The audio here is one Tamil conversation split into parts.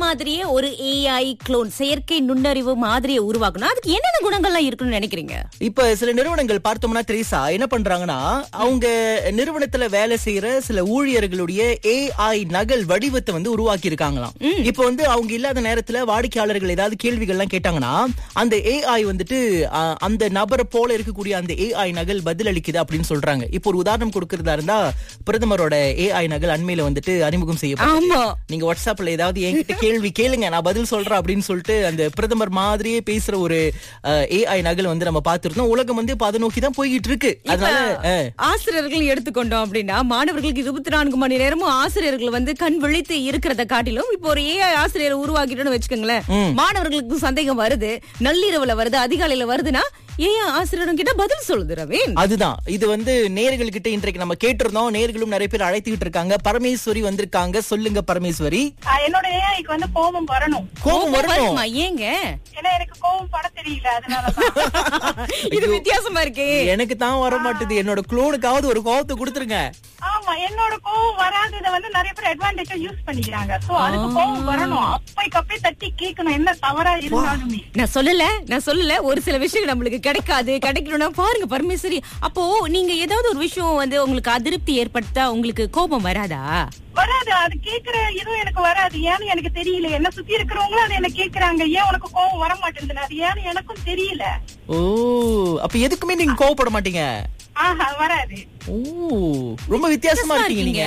மாதிரியே ஒரு ஏஐ க்ளோன் செயற்கை நுண்ணறிவு மாதிரியை உருவாக்கணும். அதுக்கு என்னென்ன குணங்கள்லாம் இருக்குன்னு நினைக்கிறீங்க? இப்ப சில நிறுவனங்கள் பார்த்தோம்னா திரேசா என்ன பண்றாங்கன்னா, அவங்க நிறுவனத்துல வேலை செய்யற சில ஊழியர்களுடைய ஏஐ நகல் வடிவத்தை உருவாக்கி இருக்காங்களாம். இப்ப அவங்க இல்லாத நேரத்துல வாடிக்கையாளர்கள் ஏதாவது கேள்விகள் எல்லாம் கேட்டாங்கன்னா அந்த ஏஐ அந்த நபரை போல இருக்கக்கூடிய அந்த ஏஐ நகல் பதில் அளிக்குது அப்படின்னு சொல்றாங்க. இப்போ ஒரு உதாரணம் கொடுக்கறதா இருந்தா, பிரதமரோட ஏஐ நகல் அண்மையில அறிமுகம் செய்யப்பட்டது. நீங்க வாட்ஸ்அப்ல ஏதாவது என்கிட்ட கேள்வி கேளுங்க, நான் பதில் சொல்றேன் அப்படின்னு சொல்லிட்டு அந்த பிரதமர் மாதிரியே பேசுற ஒரு ஏஐ நகல் நம்ம பார்த்திருந்தோம். உலகம் அதை நோக்கி தான் போய்கிட்டு இருக்கு. அதனால ஆசிரியர்கள் எடுத்துக்கொண்டோம் அப்படின்னா, மாணவர்களுக்கு 24 மணி நேரமும் ஆசிரியர்கள் கண் விழித்து இருக்கிறத காட்டிலும் இப்போ ஒரு ஏஐ ஆசிரியர் உருவாக்கிட்டோம்னு வச்சுக்கோங்களேன், மாணவர்களுக்கு சந்தேகம் வருது, நள்ளிரவுல வருது, அதிகாலையில வருதுன்னா ஏன் ஆசிரியரும் கிட்ட பதில் சொல்லுது ரவீன். அதுதான் இது நேயர்கள் கிட்ட இன்றைக்கு நம்ம கேட்டிருந்தோம். நேயர்களும் நிறைய பேர் அழைத்துக்கிட்டு இருக்காங்க. பரமேஸ்வரி வந்திருக்காங்க. சொல்லுங்க பரமேஸ்வரி. என்னோட ஏஐக்கு கோபம் வரணும். கோபம் வரணுமா? ஏங்க? ஏன்னா எனக்கு கோபம் பட தெரியல, அதனாலதான். இது வித்தியாசமா இருக்கு. எனக்கு தான் வர மாட்டுது. என்னோட குளோனுக்காவது ஒரு கோபத்தை கொடுத்துருங்க. ஆமா, என்னோட கோவம் வராதத நிறைய பேர் அட்வான்டேஜா யூஸ் பண்ணிக்கிறாங்க. சோ அதுக்கு கோவம் வரணும். அப்பைக்கப்பே தட்டி கேட்கணும், என்ன தவறா இருந்தாலுமே. நான் சொல்லல ஒரு சில விஷயம் நம்மளுக்கு கிடைக்காது. கிடைக்கணும்னா பாருங்க பரமேஸ்வரி, அப்போ நீங்க ஏதாவது ஒரு விஷயம் உங்களுக்கு அதிருப்தி ஏற்படுத்தா உங்களுக்கு கோபம் வராதா? வராது. அது கேக்குற இதுவும் எனக்கு வராது. ஏன்னு எனக்கு தெரியல. என்ன சுத்தி இருக்கிறவங்களும் அது என்ன கேக்குறாங்க, ஏன் உனக்கு கோபம் வர மாட்டேங்குது, அது ஏன்னு எனக்கும் தெரியல. ஓ, அப்ப எதுக்குமே நீங்க கோவப்பட மாட்டீங்க? ஆஹா, வராது. ஓ, ரொம்ப வித்தியாசமா இருக்கீங்க நீங்க.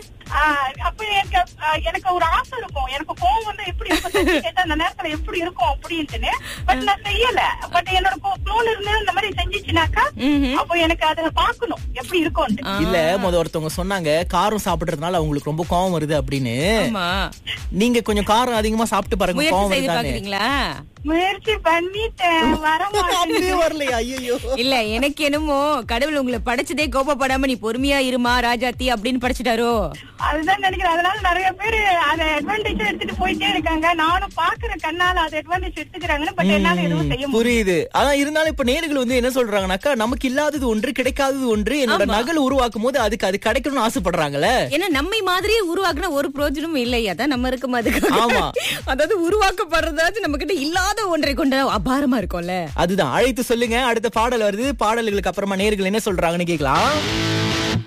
அப்ப எனக்கு ஒரு ஆசை இருக்கும், எனக்கு கோவம் எப்படி இருக்கும், அந்த நேரத்துல எப்படி இருக்கும் அப்படின்ட்டு. பட் நான் செய்யல. பட் என்னோட குளோன் இருந்து இந்த மாதிரி செஞ்சிச்சுனாக்கா அப்போ எனக்கு அதை பாக்கணும் எப்படி இருக்கும். இல்ல, ஒருத்தவங்க சொன்னாங்க காரம் சாப்பிடுறதுனால அவங்களுக்கு ரொம்ப கோவம் வருது அப்படின்னு. நீங்க கொஞ்சம் காரம் அதிகமா சாப்பிட்டு பாருங்க, கோவம் வருதா? முயற்சி பண்ணிட்டேன், வரலையா? ஐயோ இல்ல, எனக்கு என்னமோ கடவுள் உங்களை படைச்சதே கோபப்படாம நீ பொறுமையா இருமா ராஜாத்தி அப்படின்னு படைச்சிட்டாரோ? அதுதான் நினைக்கிறேன். அதனால நிறைய பேரு அதை அட்வான்டேஜ் எடுத்துட்டு போயிட்டே இருக்காங்க. நானும் பாக்குற கண்ணால அதை அட்வான்டேஜ் எடுத்துக்கிறாங்கன்னு. பட் என்னால எதுவும் செய்ய புரியுது. ஆனா இருந்தாலும் இப்ப நேயர்கள் என்ன சொல்றாங்கன்னாக்கா, நமக்கு இல்லாதது ஒன்று, கிடைக்காதது ஒன்று. என்னோட நகல் உருவாக்கும் போது அதுக்கு அது கிடைக்கணும்னு ஆசைப்படுறாங்கல்ல. ஏன்னா நம்மை மாதிரியே உருவாக்குன ஒரு பிரோஜனமும் இல்லையா தான் நம்ம இருக்கும். அதுக்கு ஆமா, அதாவது உருவாக்கப்படுறதாச்சும் நம்ம கிட்ட இல்லாத ஒன்றை கொண்டு அபாரமா இருக்கும்ல. அதுதான். அழைத்து சொல்லுங்க. அடுத்த பாடல் வருது. பாடல்களுக்கு அப்புறமா நேயர்கள் என்ன சொல்றாங்கன்னு கேட்கலாம்.